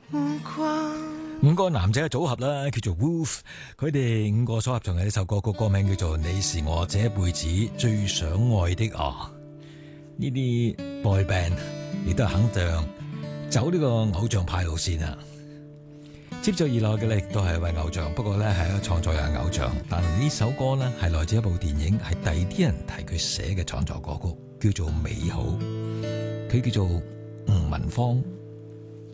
五個男仔嘅組合啦，叫做 Wolf。佢哋五個所合唱嘅一首歌曲，歌名叫做《你是我這輩子最想愛的》啊。呢啲 boy band 亦都係肯定走呢個偶像派路線啊。接住而來嘅咧，亦都係一位偶像，不過咧係一個創作人偶像。但係呢首歌咧係來自一部電影，係第二啲人提佢寫嘅創作歌曲，叫做《美好》。佢叫做吳文芳。